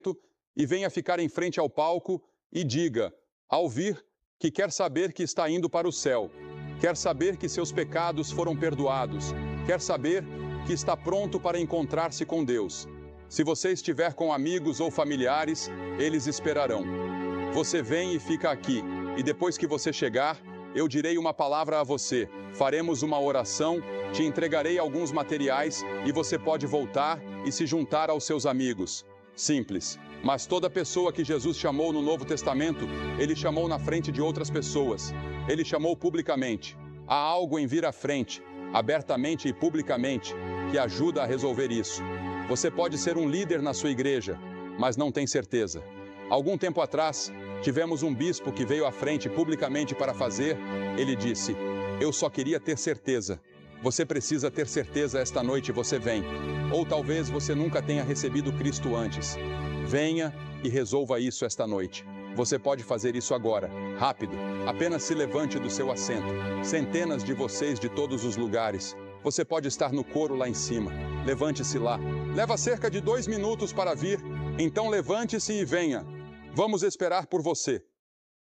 e venha ficar em frente ao palco e diga, ao vir, que quer saber que está indo para o céu, quer saber que seus pecados foram perdoados, quer saber que está pronto para encontrar-se com Deus. Se você estiver com amigos ou familiares, eles esperarão. Você vem e fica aqui, e depois que você chegar, eu direi uma palavra a você, faremos uma oração, te entregarei alguns materiais e você pode voltar e se juntar aos seus amigos. Simples. Mas toda pessoa que Jesus chamou no Novo Testamento, ele chamou na frente de outras pessoas. Ele chamou publicamente. Há algo em vir à frente, abertamente e publicamente, que ajuda a resolver isso. Você pode ser um líder na sua igreja, mas não tem certeza. Algum tempo atrás, tivemos um bispo que veio à frente publicamente para fazer. Ele disse, eu só queria ter certeza. Você precisa ter certeza esta noite você vem. Ou talvez você nunca tenha recebido Cristo antes. Venha e resolva isso esta noite. Você pode fazer isso agora, rápido. Apenas se levante do seu assento. Centenas de vocês de todos os lugares. Você pode estar no coro lá em cima. Levante-se lá. Leva cerca de 2 minutos para vir. Então levante-se e venha. Vamos esperar por você.